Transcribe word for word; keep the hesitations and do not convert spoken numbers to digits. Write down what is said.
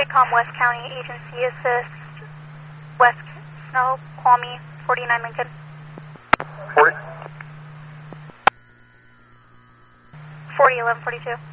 K-Com West County Agency Assist, West Snow, Kwame, forty-nine Lincoln. forty? forty eleven forty-two.